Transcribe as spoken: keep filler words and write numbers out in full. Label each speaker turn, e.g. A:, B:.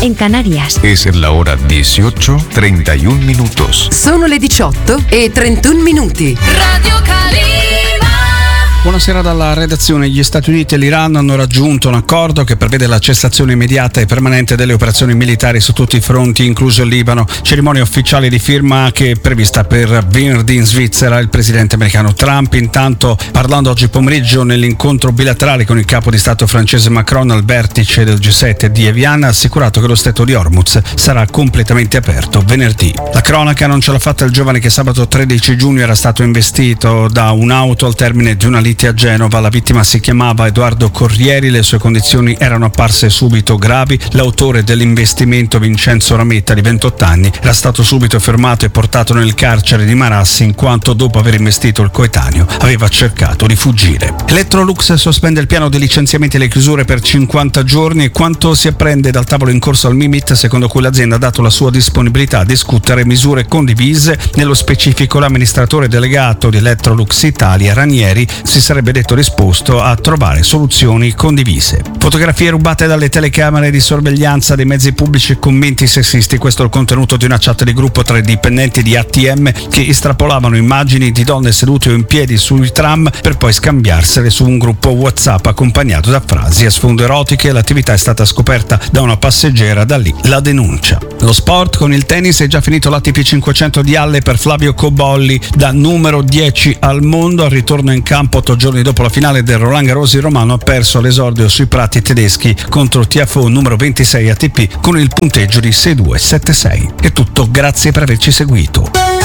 A: en Canarias.
B: Es la hora dieciocho, treinta y un minutos.
C: Sono le diciotto e trentuno minuti.
D: Radio Calima.
E: Buonasera dalla redazione. Gli Stati Uniti e l'Iran hanno raggiunto un accordo che prevede la cessazione immediata e permanente delle operazioni militari su tutti i fronti, incluso il Libano. Cerimonia ufficiale di firma che è prevista per venerdì in Svizzera. Il presidente americano Trump, intanto, parlando oggi pomeriggio nell'incontro bilaterale con il capo di Stato francese Macron al vertice del G sette di Evian, ha assicurato che lo stretto di Hormuz sarà completamente aperto venerdì. La cronaca non ce l'ha fatta il giovane che sabato tredici giugno era stato investito da un'auto al termine di una lite a Genova. La vittima si chiamava Edoardo Corrieri, le sue condizioni erano apparse subito gravi. L'autore dell'investimento, Vincenzo Rametta, di ventotto anni, era stato subito fermato e portato nel carcere di Marassi in quanto, dopo aver investito il coetaneo, aveva cercato di fuggire. Electrolux sospende il piano di licenziamenti e le chiusure per cinquanta giorni. E quanto si apprende dal tavolo in corso al Mimit, secondo cui l'azienda ha dato la sua disponibilità a discutere misure condivise. Nello specifico, l'amministratore delegato di Electrolux Italia, Ranieri, si sarebbe detto disposto a trovare soluzioni condivise. Fotografie rubate dalle telecamere di sorveglianza dei mezzi pubblici e commenti sessisti. Questo è il contenuto di una chat di gruppo tra i dipendenti di A T M che estrapolavano immagini di donne sedute o in piedi sui tram per poi scambiarsele su un gruppo WhatsApp accompagnato da frasi a sfondo erotiche. L'attività è stata scoperta da una passeggera, da lì la denuncia. Lo sport, con il tennis è già finito l'A T P cinquecento di Halle per Flavio Cobolli, da numero dieci al mondo. Al ritorno in campo otto giorni dopo la finale del Roland Garros, il romano ha perso l'esordio sui prati tedeschi contro Tiafoe, numero ventisei A T P, con il punteggio di sei due sette sei. È tutto, grazie per averci seguito.